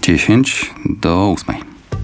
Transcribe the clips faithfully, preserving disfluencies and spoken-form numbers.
dziesięć do ósmej.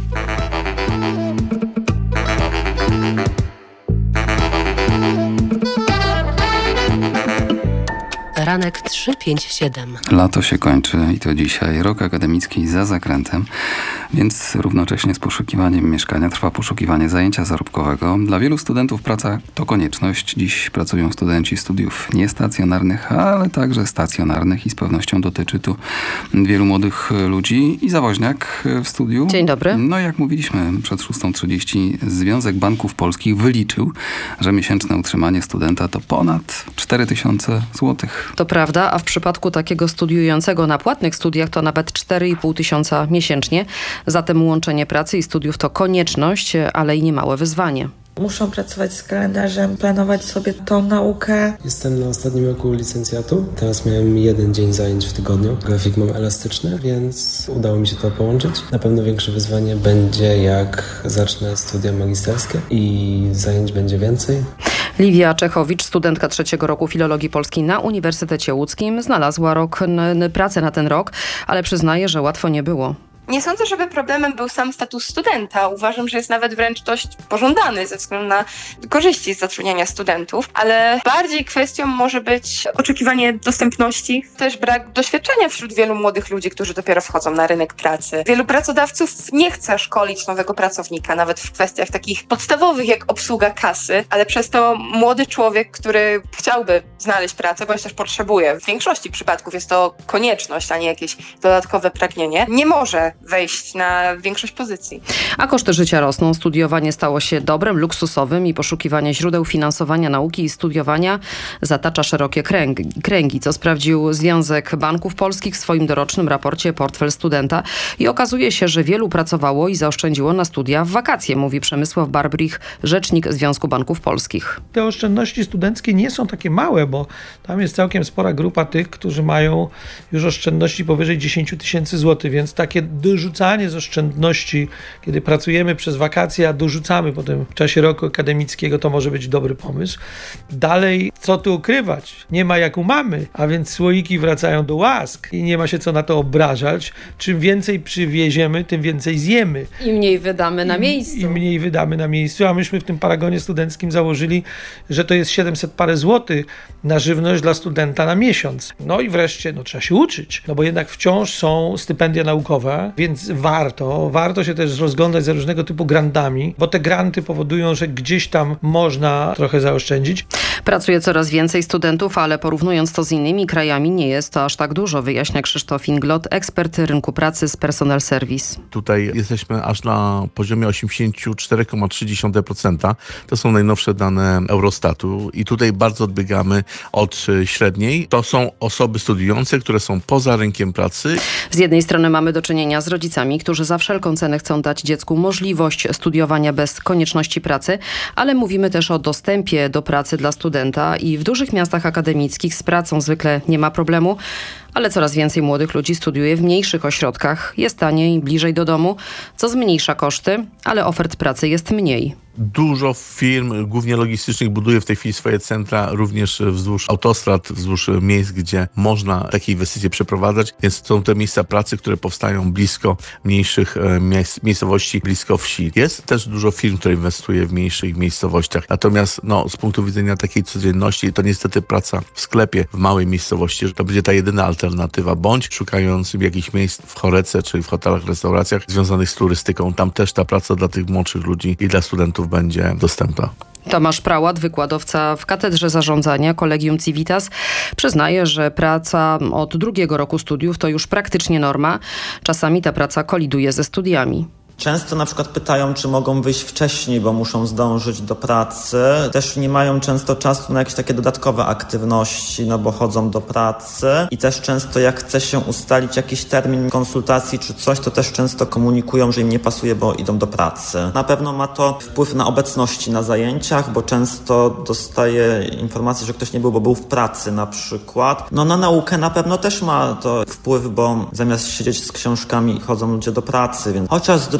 Ranek trzy pięć siedem. Lato się kończy i to dzisiaj rok akademicki za zakrętem, więc równocześnie z poszukiwaniem mieszkania trwa poszukiwanie zajęcia zarobkowego. Dla wielu studentów praca to konieczność. Dziś pracują studenci studiów niestacjonarnych, ale także stacjonarnych i z pewnością dotyczy tu wielu młodych ludzi. I Zawoźniak w studiu. Dzień dobry. No jak mówiliśmy przed szósta trzydzieści, Związek Banków Polskich wyliczył, że miesięczne utrzymanie studenta to ponad cztery tysiące złotych. To prawda, a w przypadku takiego studiującego na płatnych studiach to nawet cztery i pół tysiąca miesięcznie. Zatem łączenie pracy i studiów to konieczność, ale i niemałe wyzwanie. Muszą pracować z kalendarzem, planować sobie tą naukę. Jestem na ostatnim roku licencjatu. Teraz miałem jeden dzień zajęć w tygodniu. Grafik mam elastyczny, więc udało mi się to połączyć. Na pewno większe wyzwanie będzie, jak zacznę studia magisterskie i zajęć będzie więcej. Liwia Czechowicz, studentka trzeciego roku filologii polskiej na Uniwersytecie Łódzkim, znalazła rok, n- pracę na ten rok, ale przyznaje, że łatwo nie było. Nie sądzę, żeby problemem był sam status studenta. Uważam, że jest nawet wręcz dość pożądany ze względu na korzyści z zatrudniania studentów, ale bardziej kwestią może być oczekiwanie dostępności, też brak doświadczenia wśród wielu młodych ludzi, którzy dopiero wchodzą na rynek pracy. Wielu pracodawców nie chce szkolić nowego pracownika, nawet w kwestiach takich podstawowych jak obsługa kasy, ale przez to młody człowiek, który chciałby znaleźć pracę, bądź też potrzebuje, w większości przypadków jest to konieczność, a nie jakieś dodatkowe pragnienie, nie może wejść na większość pozycji. A koszty życia rosną. Studiowanie stało się dobrem luksusowym i poszukiwanie źródeł finansowania nauki i studiowania zatacza szerokie kręgi, kręgi, co sprawdził Związek Banków Polskich w swoim dorocznym raporcie Portfel Studenta. I okazuje się, że wielu pracowało i zaoszczędziło na studia w wakacje, mówi Przemysław Barbrich, rzecznik Związku Banków Polskich. Te oszczędności studenckie nie są takie małe, bo tam jest całkiem spora grupa tych, którzy mają już oszczędności powyżej dziesięć tysięcy złotych, więc takie dorzucanie z oszczędności, kiedy pracujemy przez wakacje, a dorzucamy potem w czasie roku akademickiego, to może być dobry pomysł. Dalej, co tu ukrywać? Nie ma jak u mamy, a więc słoiki wracają do łask i nie ma się co na to obrażać. Czym więcej przywieziemy, tym więcej zjemy. I mniej wydamy na miejscu. I, I mniej wydamy na miejscu, a myśmy w tym paragonie studenckim założyli, że to jest siedemset parę złotych na żywność dla studenta na miesiąc. No i wreszcie, no trzeba się uczyć, no bo jednak wciąż są stypendia naukowe, więc warto, warto się też rozglądać za różnego typu grantami, bo te granty powodują, że gdzieś tam można trochę zaoszczędzić. Pracuje coraz więcej studentów, ale porównując to z innymi krajami nie jest to aż tak dużo, wyjaśnia Krzysztof Inglot, ekspert rynku pracy z Personal Service. Tutaj jesteśmy aż na poziomie osiemdziesiąt cztery przecinek trzy procent. To są najnowsze dane Eurostatu i tutaj bardzo odbiegamy od średniej. To są osoby studiujące, które są poza rynkiem pracy. Z jednej strony mamy do czynienia z rodzicami, którzy za wszelką cenę chcą dać dziecku możliwość studiowania bez konieczności pracy, ale mówimy też o dostępie do pracy dla studenta i w dużych miastach akademickich z pracą zwykle nie ma problemu, ale coraz więcej młodych ludzi studiuje w mniejszych ośrodkach. Jest taniej, bliżej do domu, co zmniejsza koszty, ale ofert pracy jest mniej. Dużo firm, głównie logistycznych, buduje w tej chwili swoje centra również wzdłuż autostrad, wzdłuż miejsc, gdzie można takie inwestycje przeprowadzać, więc są te miejsca pracy, które powstają blisko mniejszych miejsc, miejscowości, blisko wsi. Jest też dużo firm, które inwestuje w mniejszych miejscowościach. Natomiast no, z punktu widzenia takiej codzienności, to niestety praca w sklepie, w małej miejscowości, że to będzie ta jedyna alternatywa, bądź szukając jakichś miejsc w chorece, czyli w hotelach, restauracjach związanych z turystyką. Tam też ta praca dla tych młodszych ludzi i dla studentów będzie dostępna. Tomasz Prałat, wykładowca w Katedrze Zarządzania Collegium Civitas, przyznaje, że praca od drugiego roku studiów to już praktycznie norma. Czasami ta praca koliduje ze studiami. Często na przykład pytają, czy mogą wyjść wcześniej, bo muszą zdążyć do pracy. Też nie mają często czasu na jakieś takie dodatkowe aktywności, no bo chodzą do pracy. I też często jak chce się ustalić jakiś termin konsultacji czy coś, to też często komunikują, że im nie pasuje, bo idą do pracy. Na pewno ma to wpływ na obecności na zajęciach, bo często dostaję informację, że ktoś nie był, bo był w pracy na przykład. No na naukę na pewno też ma to wpływ, bo zamiast siedzieć z książkami chodzą ludzie do pracy, więc chociaż z drugiej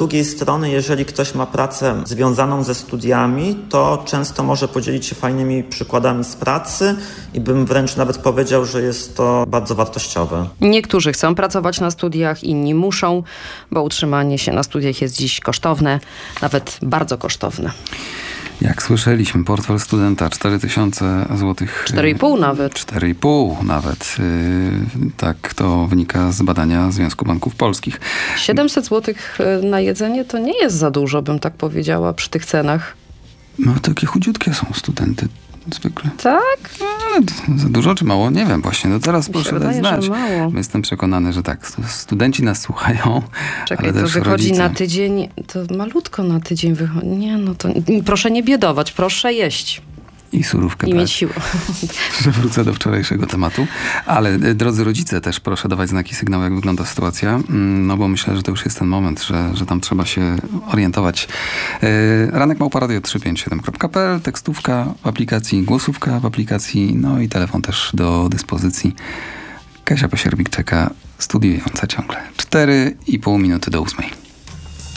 drugiej strony, jeżeli ktoś ma pracę związaną ze studiami, to często może podzielić się fajnymi przykładami z pracy i bym wręcz nawet powiedział, że jest to bardzo wartościowe. Niektórzy chcą pracować na studiach, inni muszą, bo utrzymanie się na studiach jest dziś kosztowne, nawet bardzo kosztowne. Jak słyszeliśmy, portfel studenta cztery tysiące złotych. cztery i pół nawet. cztery i pół nawet. Yy, tak to wynika z badania Związku Banków Polskich. siedemset złotych na jedzenie to nie jest za dużo, bym tak powiedziała, przy tych cenach. No takie chudziutkie są studenty zwykle. Tak? Ale za dużo czy mało? Nie wiem właśnie. No teraz Mi się proszę dać wydaje, znać. że mało. Jestem przekonany, że tak. Studenci nas słuchają, Czekaj, ale to też wychodzi rodzice. na tydzień, to malutko na tydzień wychodzi. Nie, no to proszę nie biedować, proszę jeść I surówkę i brać. mieć siłę. Że wrócę do wczorajszego tematu. Ale e, drodzy rodzice, też proszę dawać znaki sygnału, jak wygląda sytuacja. Mm, No bo myślę, że to już jest ten moment, że, że tam trzeba się orientować. E, Ranek małpa radio trzysta pięćdziesiąt siedem kropka p l, tekstówka w aplikacji, głosówka w aplikacji, no i telefon też do dyspozycji. Kasia Pasierbik czeka, studiująca ciągle. cztery i pół minuty do ósmej.